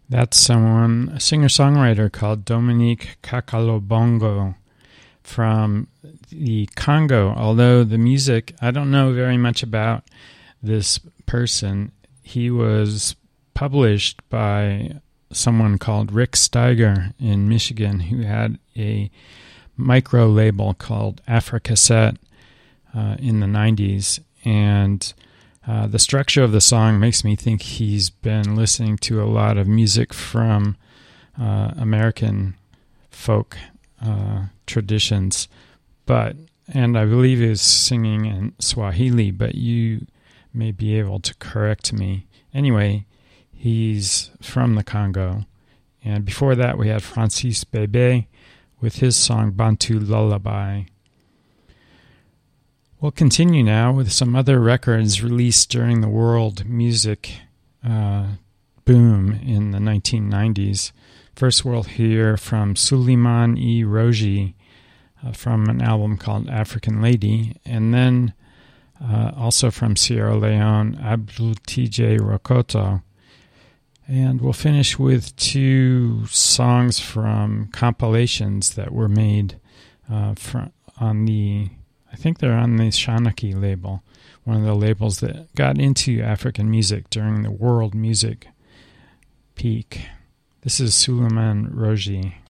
That's someone, a singer-songwriter called Dominique Kakalobongo from the Congo. Although the music, I don't know very much about this person. He was published by someone called Rick Steiger in Michigan, who had a micro label called Africassette in the 90s. And the structure of the song makes me think he's been listening to a lot of music from American folk traditions, and I believe he's singing in Swahili, but you may be able to correct me. Anyway, he's from the Congo. And before that, we had Francis Bebe with his song Bantu Lullaby. We'll continue now with some other records released during the world music boom in the 1990s. First, we'll hear from Suleiman E. Roji from an album called African Lady, and then also from Sierra Leone, Abdul TJ Rokoto. And we'll finish with two songs from compilations that were made I think they're on the Shanaki label, one of the labels that got into African music during the world music peak. This is Suleiman Roji.